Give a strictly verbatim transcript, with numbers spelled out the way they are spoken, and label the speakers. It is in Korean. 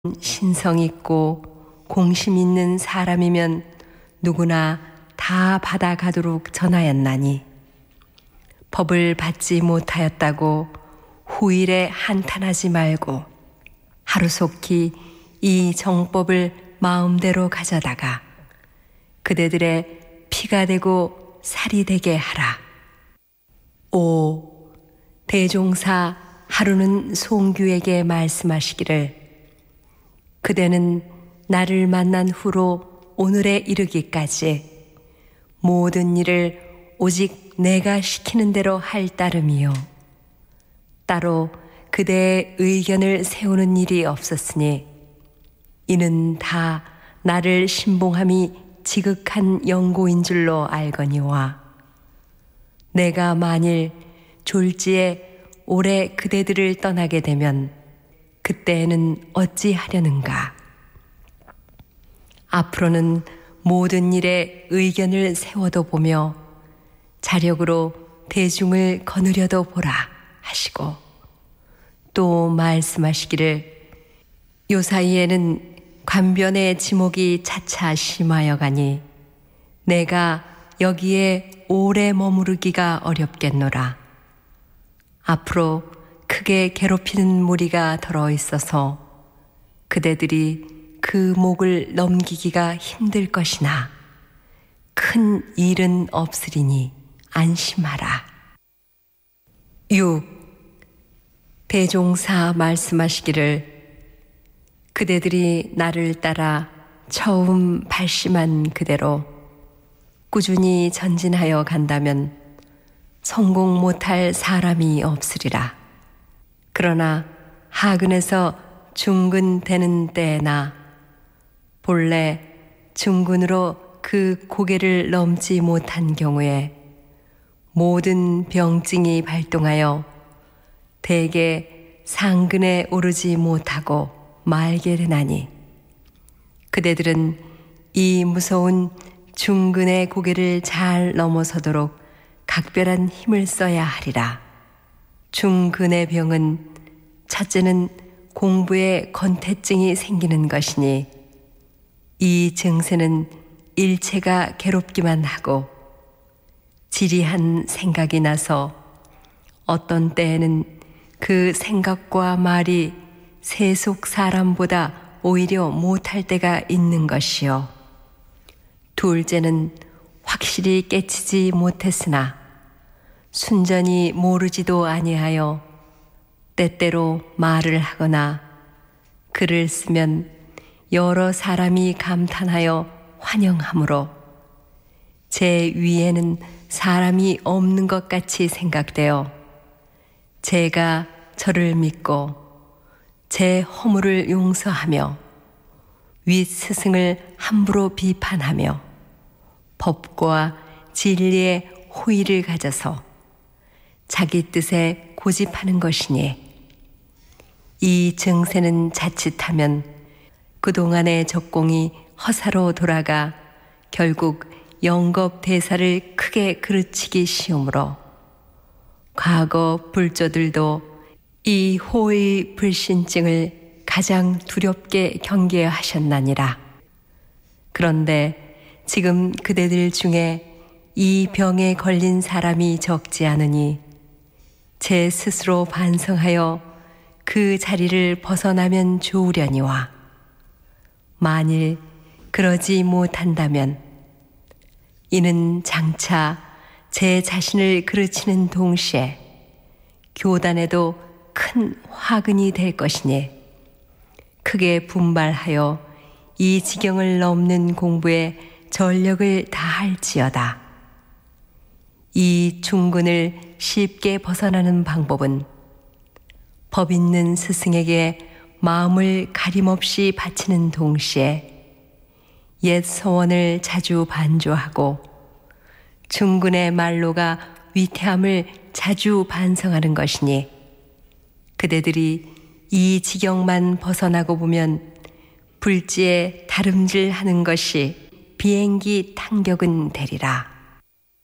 Speaker 1: 신성 있고 공심 있는 사람이면 누구나 다 받아가도록 전하였나니 법을 받지 못하였다고 후일에 한탄하지 말고 하루속히 이 정법을 마음대로 가져다가 그대들의 피가 되고 살이 되게 하라. 오 대종사 하루는 송규에게 말씀하시기를 그대는 나를 만난 후로 오늘에 이르기까지 모든 일을 오직 내가 시키는 대로 할 따름이요 따로 그대의 의견을 세우는 일이 없었으니 이는 다 나를 신봉함이 지극한 영고인 줄로 알거니와 내가 만일 졸지에 올해 그대들을 떠나게 되면 그때에는 어찌하려는가. 앞으로는 모든 일에 의견을 세워도 보며 자력으로 대중을 거느려도 보라 하시고 또 말씀하시기를 요사이에는 관변의 지목이 차차 심하여 가니 내가 여기에 오래 머무르기가 어렵겠노라. 앞으로 크게 괴롭히는 무리가 더러 있어서 그대들이 그 목을 넘기기가 힘들 것이나 큰 일은 없으리니 안심하라. 육. 대종사 말씀하시기를 그대들이 나를 따라 처음 발심한 그대로 꾸준히 전진하여 간다면 성공 못할 사람이 없으리라. 그러나 하근에서 중근되는 때나 본래 중근으로 그 고개를 넘지 못한 경우에 모든 병증이 발동하여 대개 상근에 오르지 못하고 말게 되나니 그대들은 이 무서운 중근의 고개를 잘 넘어서도록 각별한 힘을 써야 하리라. 중근의 병은 첫째는 공부에 건태증이 생기는 것이니 이 증세는 일체가 괴롭기만 하고 지리한 생각이 나서 어떤 때에는 그 생각과 말이 세속 사람보다 오히려 못할 때가 있는 것이요. 둘째는 확실히 깨치지 못했으나 순전히 모르지도 아니하여 때때로 말을 하거나 글을 쓰면 여러 사람이 감탄하여 환영하므로 제 위에는 사람이 없는 것 같이 생각되어 제가 저를 믿고 제 허물을 용서하며 윗 스승을 함부로 비판하며 법과 진리의 호의를 가져서 자기 뜻에 고집하는 것이니 이 증세는 자칫하면 그동안의 적공이 허사로 돌아가 결국 영겁대사를 크게 그르치기 쉬우므로 과거 불조들도 이 호의 불신증을 가장 두렵게 경계하셨나니라. 그런데 지금 그대들 중에 이 병에 걸린 사람이 적지 않으니 제 스스로 반성하여 그 자리를 벗어나면 좋으려니와 만일 그러지 못한다면 이는 장차 제 자신을 그르치는 동시에 교단에도 큰 화근이 될 것이니 크게 분발하여 이 지경을 넘는 공부에 전력을 다할지어다. 이 중근을 쉽게 벗어나는 방법은 법 있는 스승에게 마음을 가림없이 바치는 동시에 옛 서원을 자주 반조하고 중근의 말로가 위태함을 자주 반성하는 것이니 그대들이 이 지경만 벗어나고 보면 불지에 다름질하는 것이 비행기 탄격은 되리라.